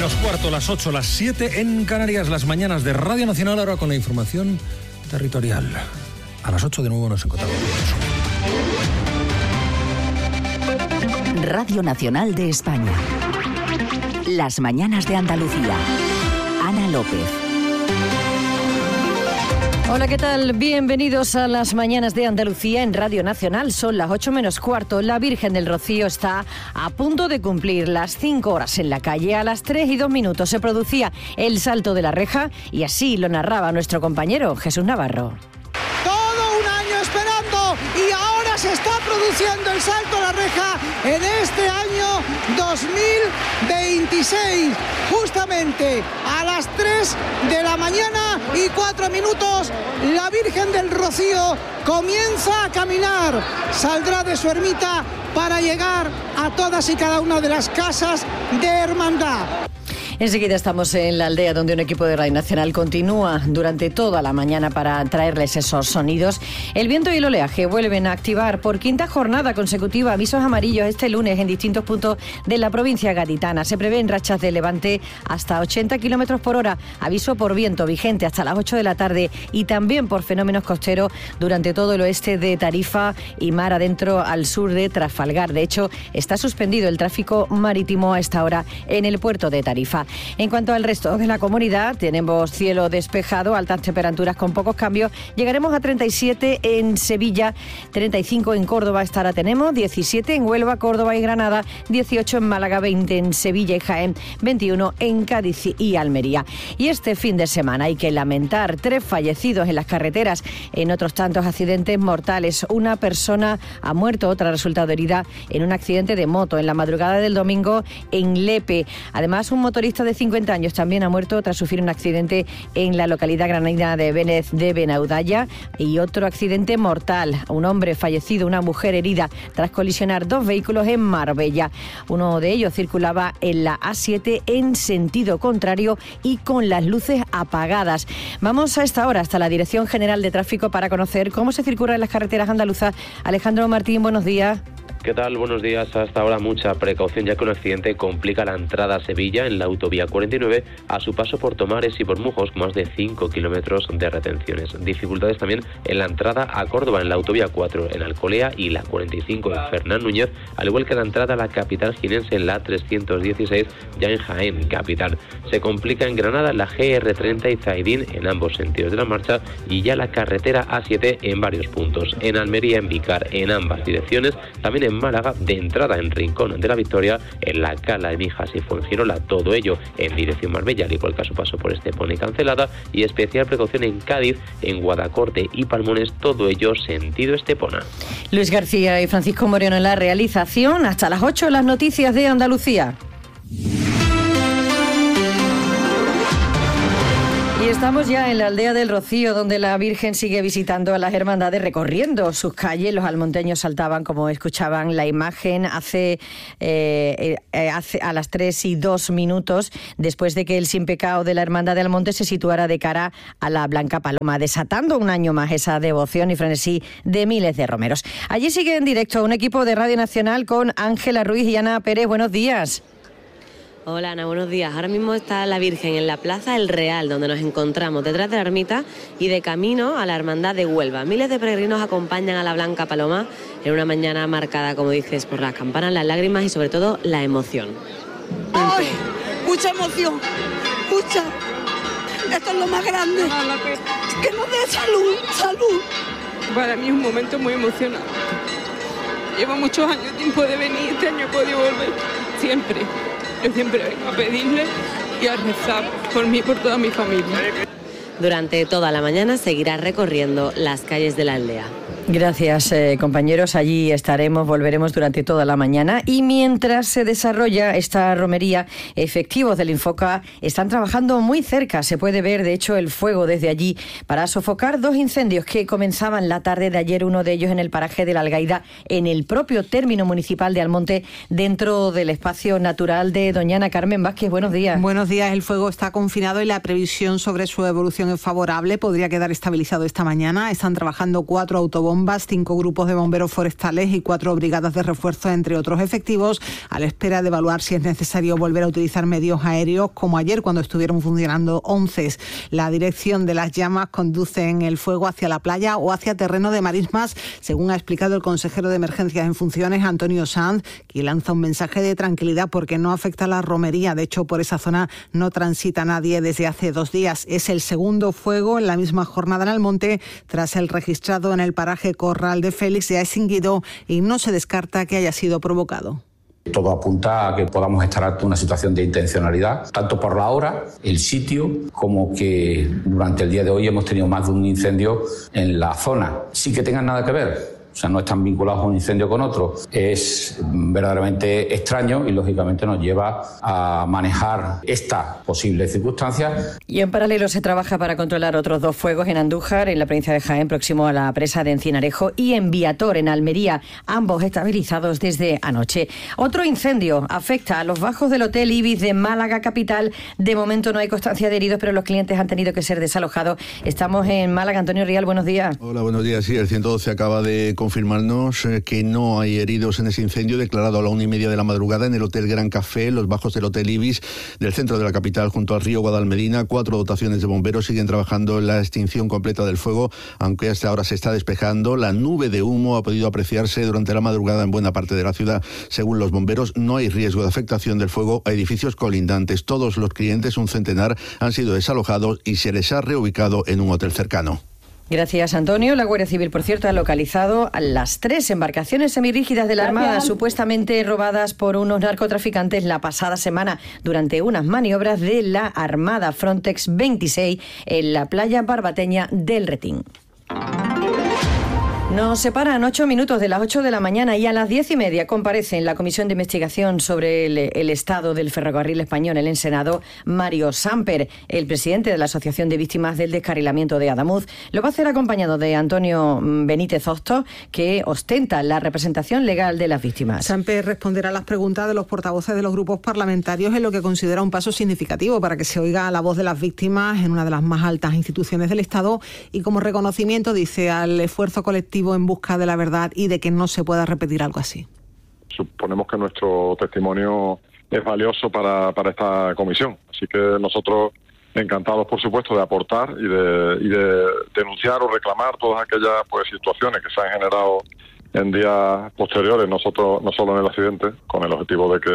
menos cuarto, las 8, las 7 en Canarias, las mañanas de Radio Nacional, ahora con la información territorial. A las 8 de nuevo nos encontramos. Radio Nacional de España. Las mañanas de Andalucía. Ana López. Hola, ¿qué tal? Bienvenidos a las mañanas de Andalucía en Radio Nacional. Son las 8 menos cuarto. La Virgen del Rocío está a punto de cumplir las 5 horas en la calle. A las 3 y 2 minutos se producía el salto de la reja y así lo narraba nuestro compañero Jesús Navarro. Todo un año esperando y ahora se está produciendo el salto a la reja en este año 2026. Justamente a las 3 de la mañana y 4 minutos, la Virgen del Rocío comienza a caminar. Saldrá de su ermita para llegar a todas y cada una de las casas de hermandad. Enseguida estamos en la aldea donde un equipo de Radio Nacional continúa durante toda la mañana para traerles esos sonidos. El viento y el oleaje vuelven a activar por quinta jornada consecutiva avisos amarillos este lunes en distintos puntos de la provincia gaditana. Se prevén rachas de levante hasta 80 kilómetros por hora. Aviso por viento vigente hasta las 8 de la tarde y también por fenómenos costeros durante todo el oeste de Tarifa y mar adentro al sur de Trafalgar. De hecho, está suspendido el tráfico marítimo a esta hora en el puerto de Tarifa. En cuanto al resto de la comunidad, tenemos cielo despejado, altas temperaturas con pocos cambios. Llegaremos a 37 en Sevilla, 35 en Córdoba, esta hora tenemos, 17 en Huelva, Córdoba y Granada, 18 en Málaga, 20 en Sevilla y Jaén, 21 en Cádiz y Almería. Y este fin de semana hay que lamentar 3 fallecidos en las carreteras, en otros tantos accidentes mortales. Una persona ha muerto, otra ha resultado herida en un accidente de moto en la madrugada del domingo en Lepe. Además, un motorista de 50 años también ha muerto tras sufrir un accidente en la localidad granadina de Bénez de Benaudalla y otro accidente mortal. Un hombre fallecido, una mujer herida tras colisionar 2 vehículos en Marbella. Uno de ellos circulaba en la A7 en sentido contrario y con las luces apagadas. Vamos a esta hora hasta la Dirección General de Tráfico para conocer cómo se circula en las carreteras andaluzas. Alejandro Martín, buenos días. ¿Qué tal? Buenos días. Hasta ahora mucha precaución ya que un accidente complica la entrada a Sevilla en la autovía 49 a su paso por Tomares y por Mujos con más de 5 kilómetros de retenciones. Dificultades también en la entrada a Córdoba en la autovía 4 en Alcolea y la 45 en Fernán Núñez, al igual que la entrada a la capital jienense en la 316 ya en Jaén, capital. Se complica en Granada la GR30 y Zaidín en ambos sentidos de la marcha y ya la carretera A7 en varios puntos. En Almería, en Vícar, en ambas direcciones, también en Málaga, de entrada en Rincón de la Victoria, en la Cala de Mijas y Fuengirola, todo ello en dirección Marbella, al igual que a su paso por Estepona y Cancelada, y especial precaución en Cádiz, en Guadacorte y Palmones, todo ello sentido Estepona. Luis García y Francisco Moreno en la realización. Hasta las 8 las noticias de Andalucía. Y estamos ya en la aldea del Rocío, donde la Virgen sigue visitando a las hermandades, recorriendo sus calles. Los almonteños saltaban, como escuchaban la imagen, hace a las 3 y 2 minutos, después de que el Sin Pecado de la Hermandad de Almonte se situara de cara a la Blanca Paloma, desatando un año más esa devoción y frenesí de miles de romeros. Allí sigue en directo un equipo de Radio Nacional con Ángela Ruiz y Ana Pérez. Buenos días. Hola Ana, buenos días. Ahora mismo está la Virgen en la Plaza El Real, donde nos encontramos detrás de la ermita y de camino a la Hermandad de Huelva. Miles de peregrinos acompañan a la Blanca Paloma en una mañana marcada, como dices, por las campanas, las lágrimas y sobre todo la emoción. ¡Ay! Mucha emoción, mucha. Esto es lo más grande. Que nos dé salud. Para mí es un momento muy emocionante. Llevo muchos años tiempo de venir, este año he podido volver siempre. Yo siempre vengo a pedirle y a rezar por mí y por toda mi familia. Durante toda la mañana seguirá recorriendo las calles de la aldea. Gracias, compañeros. Allí estaremos, volveremos durante toda la mañana. Y mientras se desarrolla esta romería, efectivos del Infoca están trabajando muy cerca. Se puede ver, de hecho, el fuego desde allí para sofocar 2 incendios que comenzaban la tarde de ayer. Uno de ellos en el paraje de la Algaida, en el propio término municipal de Almonte, dentro del espacio natural de Doñana. Carmen Vázquez, buenos días. Buenos días. El fuego está confinado y la previsión sobre su evolución es favorable. Podría quedar estabilizado esta mañana. Están trabajando 4 autobombas bombas, 5 grupos de bomberos forestales y 4 brigadas de refuerzo, entre otros efectivos, a la espera de evaluar si es necesario volver a utilizar medios aéreos, como ayer cuando estuvieron funcionando 11. La dirección de las llamas conduce en el fuego hacia la playa o hacia terreno de marismas, según ha explicado el consejero de Emergencias en funciones, Antonio Sanz, que lanza un mensaje de tranquilidad porque no afecta a la romería. De hecho, por esa zona no transita nadie desde hace 2 días. Es el segundo fuego en la misma jornada en Almonte, tras el registrado en el paraje Corral de Félix. Se ha extinguido y no se descarta que haya sido provocado. Todo apunta a que podamos estar ante una situación de intencionalidad, tanto por la hora, el sitio, como que durante el día de hoy hemos tenido más de un incendio en la zona. Sí que tengan nada que ver. O sea, no están vinculados a un incendio con otro. Es verdaderamente extraño y, lógicamente, nos lleva a manejar esta posible circunstancia. Y en paralelo se trabaja para controlar otros 2 fuegos en Andújar, en la provincia de Jaén, próximo a la presa de Encinarejo, y en Viator, en Almería, ambos estabilizados desde anoche. Otro incendio afecta a los bajos del Hotel Ibis de Málaga capital. De momento no hay constancia de heridos, pero los clientes han tenido que ser desalojados. Estamos en Málaga. Antonio Rial, buenos días. Hola, buenos días. Sí, el 112 acaba de confirmarnos que no hay heridos en ese incendio declarado a la 1:30 de la madrugada en el Hotel Gran Café, los bajos del Hotel Ibis del centro de la capital, junto al río Guadalmedina. 4 dotaciones de bomberos siguen trabajando en la extinción completa del fuego, aunque hasta ahora se está despejando. La nube de humo ha podido apreciarse durante la madrugada en buena parte de la ciudad. Según los bomberos, no hay riesgo de afectación del fuego a edificios colindantes. Todos los clientes, un centenar, han sido desalojados y se les ha reubicado en un hotel cercano. Gracias, Antonio. La Guardia Civil, por cierto, ha localizado a las 3 embarcaciones semirrígidas de la Armada, supuestamente robadas por unos narcotraficantes la pasada semana durante unas maniobras de la Armada Frontex 26 en la playa barbateña del Retín. Nos separan 8 minutos de las 8 de la mañana y a las 10:30 comparece en la Comisión de Investigación sobre el estado del ferrocarril español en el Senado Mario Samper, el presidente de la Asociación de Víctimas del Descarrilamiento de Adamuz. Lo va a hacer acompañado de Antonio Benítez Hostos, que ostenta la representación legal de las víctimas. Samper responderá a las preguntas de los portavoces de los grupos parlamentarios en lo que considera un paso significativo para que se oiga la voz de las víctimas en una de las más altas instituciones del Estado y como reconocimiento, dice, al esfuerzo colectivo en busca de la verdad y de que no se pueda repetir algo así. Suponemos que nuestro testimonio es valioso para esta comisión, así que nosotros encantados, por supuesto, de aportar y de denunciar o reclamar todas aquellas situaciones que se han generado en días posteriores, no solo en el accidente, con el objetivo de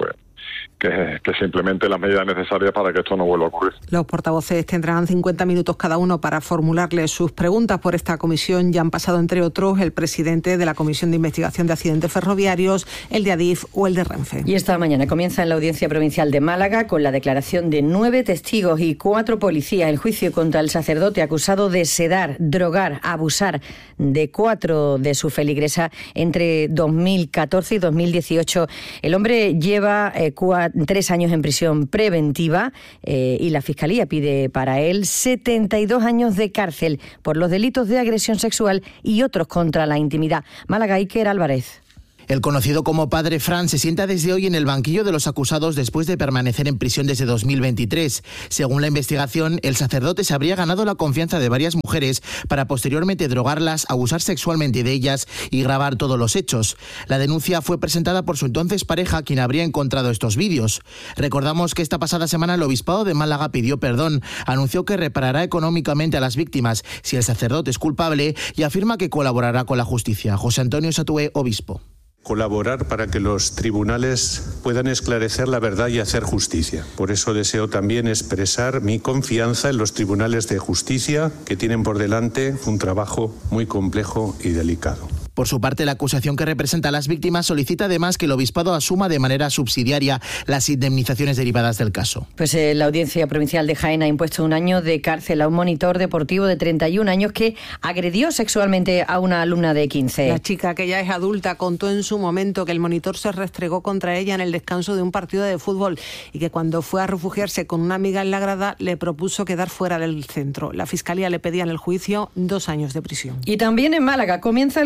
que se implementen las medidas necesarias para que esto no vuelva a ocurrir. Los portavoces tendrán 50 minutos cada uno para formularle sus preguntas por esta comisión. Ya han pasado, entre otros, el presidente de la Comisión de Investigación de Accidentes Ferroviarios, el de Adif o el de Renfe. Y esta mañana comienza en la Audiencia Provincial de Málaga con la declaración de 9 testigos y 4 policías el juicio contra el sacerdote acusado de sedar, drogar, abusar de 4 de su feligresa entre 2014 y 2018. El hombre lleva 3 años en prisión preventiva y la Fiscalía pide para él 72 años de cárcel por los delitos de agresión sexual y otros contra la intimidad. Málaga, Iker Álvarez. El conocido como Padre Fran se sienta desde hoy en el banquillo de los acusados después de permanecer en prisión desde 2023. Según la investigación, el sacerdote se habría ganado la confianza de varias mujeres para posteriormente drogarlas, abusar sexualmente de ellas y grabar todos los hechos. La denuncia fue presentada por su entonces pareja, quien habría encontrado estos vídeos. Recordamos que esta pasada semana el Obispado de Málaga pidió perdón, anunció que reparará económicamente a las víctimas si el sacerdote es culpable y afirma que colaborará con la justicia. José Antonio Satué, obispo. Colaborar para que los tribunales puedan esclarecer la verdad y hacer justicia. Por eso deseo también expresar mi confianza en los tribunales de justicia, que tienen por delante un trabajo muy complejo y delicado. Por su parte, la acusación que representa a las víctimas solicita además que el obispado asuma de manera subsidiaria las indemnizaciones derivadas del caso. Pues la Audiencia Provincial de Jaén ha impuesto 1 año de cárcel a un monitor deportivo de 31 años que agredió sexualmente a una alumna de 15. La chica, que ya es adulta, contó en su momento que el monitor se restregó contra ella en el descanso de un partido de fútbol y que cuando fue a refugiarse con una amiga en la grada le propuso quedar fuera del centro. La Fiscalía le pedía en el juicio 2 años de prisión. Y también en Málaga comienza el juicio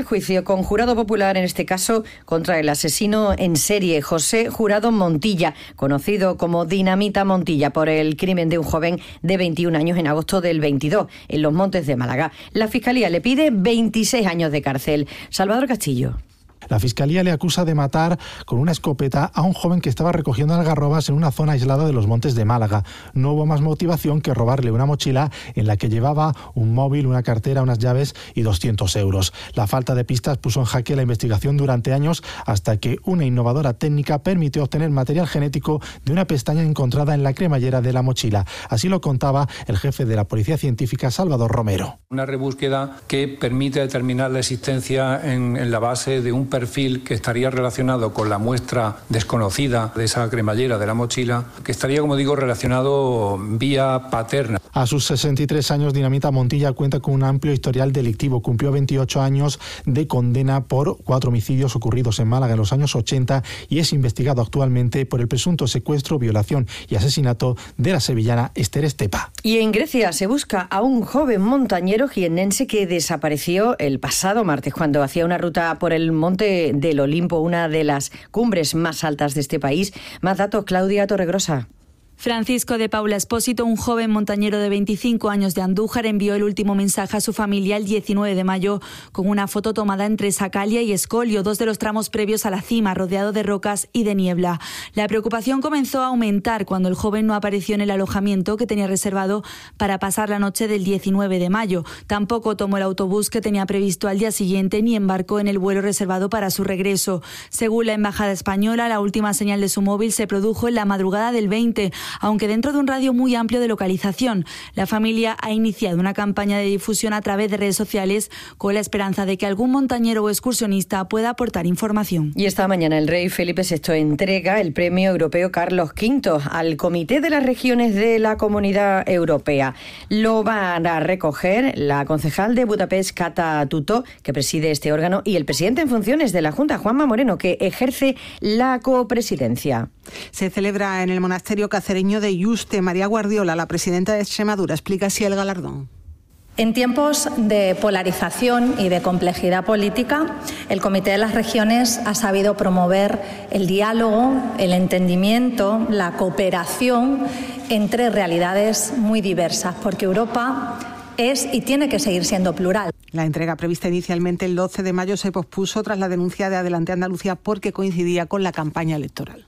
juicio con jurado popular, en este caso contra el asesino en serie José Jurado Montilla, conocido como Dinamita Montilla, por el crimen de un joven de 21 años en agosto del 22 en Los Montes de Málaga. La Fiscalía le pide 26 años de cárcel. Salvador Castillo. La Fiscalía le acusa de matar con una escopeta a un joven que estaba recogiendo algarrobas en una zona aislada de los Montes de Málaga. No hubo más motivación que robarle una mochila en la que llevaba un móvil, una cartera, unas llaves y 200 euros. La falta de pistas puso en jaque la investigación durante años hasta que una innovadora técnica permitió obtener material genético de una pestaña encontrada en la cremallera de la mochila. Así lo contaba el jefe de la Policía Científica, Salvador Romero. Una rebúsqueda que permite determinar la existencia en la base de un perfil que estaría relacionado con la muestra desconocida de esa cremallera de la mochila, que estaría, como digo, relacionado vía paterna. A sus 63 años, Dinamita Montilla cuenta con un amplio historial delictivo. Cumplió 28 años de condena por 4 homicidios ocurridos en Málaga en los años 80 y es investigado actualmente por el presunto secuestro, violación y asesinato de la sevillana Esther Estepa. Y en Grecia se busca a un joven montañero jiennense que desapareció el pasado martes cuando hacía una ruta por el monte del Olimpo, una de las cumbres más altas de este país. Más datos, Claudia Torregrosa. Francisco de Paula Espósito, un joven montañero de 25 años de Andújar, envió el último mensaje a su familia el 19 de mayo con una foto tomada entre Sacalia y Escolio, 2 de los tramos previos a la cima, rodeado de rocas y de niebla. La preocupación comenzó a aumentar cuando el joven no apareció en el alojamiento que tenía reservado para pasar la noche del 19 de mayo. Tampoco tomó el autobús que tenía previsto al día siguiente ni embarcó en el vuelo reservado para su regreso. Según la Embajada Española, la última señal de su móvil se produjo en la madrugada del 20, aunque dentro de un radio muy amplio de localización. La familia ha iniciado una campaña de difusión a través de redes sociales con la esperanza de que algún montañero o excursionista pueda aportar información. Y esta mañana el rey Felipe VI entrega el Premio Europeo Carlos V al Comité de las Regiones de la Comunidad Europea. Lo van a recoger la concejal de Budapest, Kata Tuto, que preside este órgano, y el presidente en funciones de la Junta, Juanma Moreno, que ejerce la copresidencia. Se celebra en el monasterio cacereño de Yuste. María Guardiola, la presidenta de Extremadura, explica así el galardón. En tiempos de polarización y de complejidad política, el Comité de las Regiones ha sabido promover el diálogo, el entendimiento, la cooperación entre realidades muy diversas, porque Europa es y tiene que seguir siendo plural. La entrega prevista inicialmente el 12 de mayo se pospuso tras la denuncia de Adelante Andalucía porque coincidía con la campaña electoral.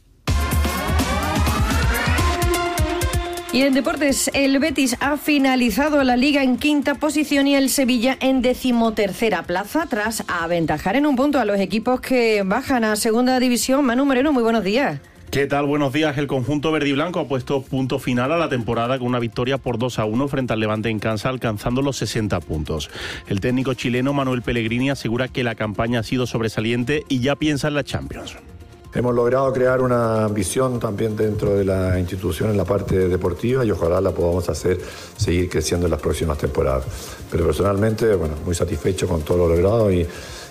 Y en deportes, el Betis ha finalizado la Liga en 5ª posición y el Sevilla en 13ª plaza tras aventajar en un punto a los equipos que bajan a Segunda División. Manu Moreno, muy buenos días. ¿Qué tal? Buenos días. El conjunto verde y blanco ha puesto punto final a la temporada con una victoria por 2-1 frente al Levante en casa, alcanzando los 60 puntos. El técnico chileno Manuel Pellegrini asegura que la campaña ha sido sobresaliente y ya piensa en la Champions. Hemos logrado crear una ambición también dentro de la institución en la parte deportiva y ojalá la podamos hacer seguir creciendo en las próximas temporadas. Pero personalmente, muy satisfecho con todo lo logrado y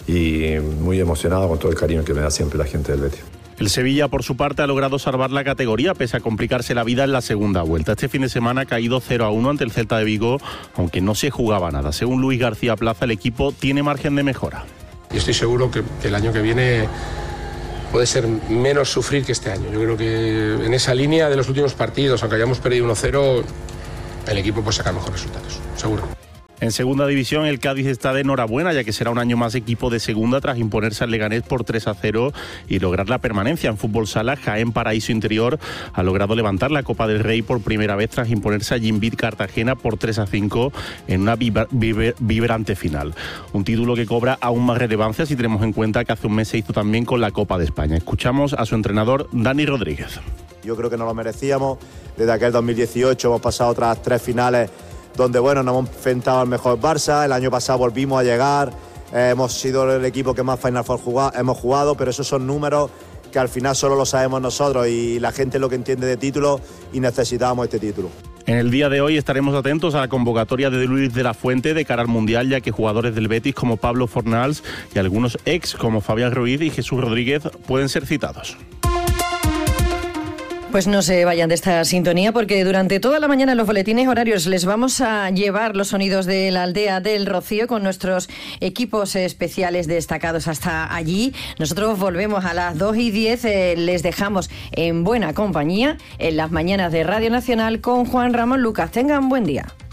muy emocionado con todo el cariño que me da siempre la gente del Betis. El Sevilla, por su parte, ha logrado salvar la categoría pese a complicarse la vida en la segunda vuelta. Este fin de semana ha caído 0-1 ante el Celta de Vigo, aunque no se jugaba nada. Según Luis García Plaza, el equipo tiene margen de mejora. Y estoy seguro que el año que viene puede ser menos sufrir que este año. Yo creo que en esa línea de los últimos partidos, aunque hayamos perdido 1-0, el equipo puede sacar mejores resultados, seguro. En segunda división, el Cádiz está de enhorabuena, ya que será un año más equipo de segunda tras imponerse al Leganés por 3-0 y lograr la permanencia en fútbol sala. Jaén Paraíso Interior ha logrado levantar la Copa del Rey por primera vez tras imponerse a Gimbitt Cartagena por 3-5 en una vibrante final. Un título que cobra aún más relevancia si tenemos en cuenta que hace un mes se hizo también con la Copa de España. Escuchamos a su entrenador, Dani Rodríguez. Yo creo que nos lo merecíamos. Desde aquel 2018 hemos pasado otras 3 finales donde nos hemos enfrentado al mejor Barça. El año pasado volvimos a llegar, hemos sido el equipo que más Final Four hemos jugado, pero esos son números que al final solo lo sabemos nosotros y la gente es lo que entiende de títulos y necesitábamos este título. En el día de hoy estaremos atentos a la convocatoria de Luis de la Fuente de cara al Mundial, ya que jugadores del Betis como Pablo Fornals y algunos ex como Fabián Ruiz y Jesús Rodríguez pueden ser citados. Pues no se vayan de esta sintonía porque durante toda la mañana en los boletines horarios les vamos a llevar los sonidos de la aldea del Rocío con nuestros equipos especiales destacados hasta allí. Nosotros volvemos a las 2:10, les dejamos en buena compañía en las mañanas de Radio Nacional con Juan Ramón Lucas. Tengan buen día.